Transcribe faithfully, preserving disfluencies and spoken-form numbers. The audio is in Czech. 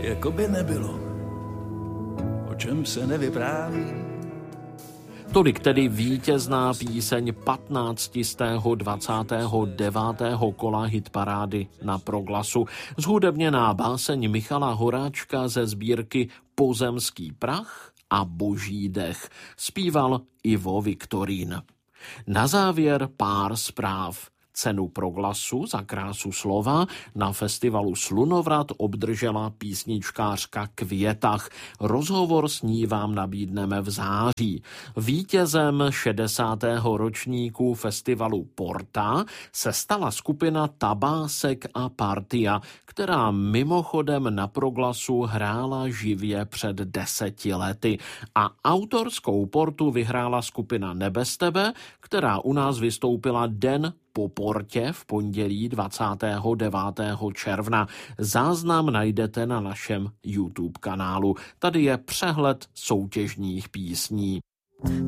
jako by nebylo, o čem se nevypráví. Tolik tedy vítězná píseň patnáctého dvacátého devátého kola hitparády na Proglasu. Zhudebněná báseň Michala Horáčka ze sbírky Pozemský prach a Boží dech. Zpíval Ivo Viktorín. Na závěr pár zpráv. Cenu Proglasu za krásu slova na festivalu Slunovrat obdržela písničkářka Květach. Rozhovor s ní vám nabídneme v září. Vítězem šedesátého ročníku festivalu Porta se stala skupina Tabásek a Partia, která mimochodem na Proglasu hrála živě před deseti lety. A autorskou portu vyhrála skupina Nebestebe, která u nás vystoupila den po Portě v pondělí dvacátého devátého června. Záznam najdete na našem YouTube kanálu. Tady je přehled soutěžních písní.